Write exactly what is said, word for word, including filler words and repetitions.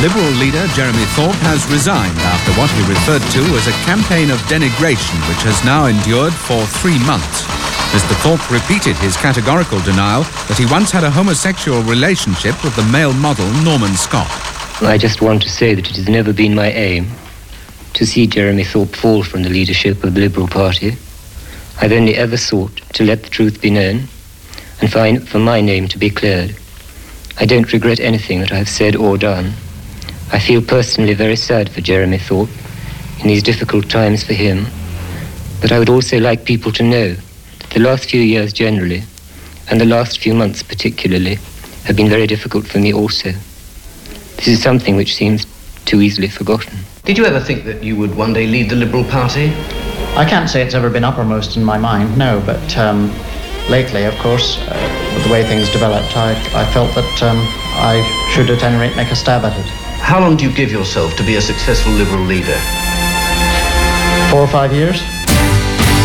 Liberal leader Jeremy Thorpe has resigned after what he referred to as a campaign of denigration which has now endured for three months. Mister Thorpe repeated his categorical denial that he once had a homosexual relationship with the male model Norman Scott. I just want to say that it has never been my aim to see Jeremy Thorpe fall from the leadership of the Liberal Party. I've only ever sought to let the truth be known and find for my name to be cleared. I don't regret anything that I have said or done. I feel personally very sad for Jeremy Thorpe in these difficult times for him, but I would also like people to know that the last few years generally, and the last few months particularly, have been very difficult for me also. This is something which seems too easily forgotten. Did you ever think that you would one day lead the Liberal Party? I can't say it's ever been uppermost in my mind, no, but um, lately, of course, uh, with the way things developed, I, I felt that um, I should at any rate make a stab at it. How long do you give yourself to be a successful Liberal leader? Four or five years.